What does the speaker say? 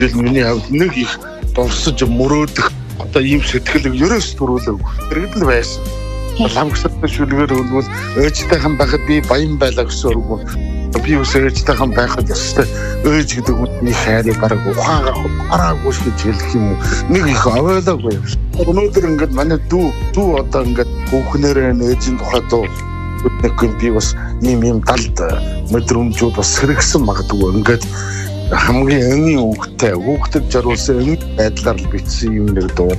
Миний хувьд нэг их дурсаж мөрөөдөх одоо ийм сэтгэл ерөөс төрүүлэв. Тэрэгдэл байсан. Ламгсартай шүлгээр өгвөл ээжтэйхэн байхад би баян байлаа гэсэн үг. Би ус ээжтэйхэн байхад ёстой ээж гэдэг үгний хайрыг бараг ухаагүй гэж хэлэх юм уу. Нэг их аваалаагүй. Өнөөдөр ингээд манай дүү одоо ингээд хүүхнээрээ ээжийн тухай дуу үтгэн би бас ийм далд мэдрэмжүүд бас хэрэгсэн магадгүй. Ингээд хамгийн энгийн хүүхдэд жаруулсан байдлаар л бичсэн юм нэг дуу.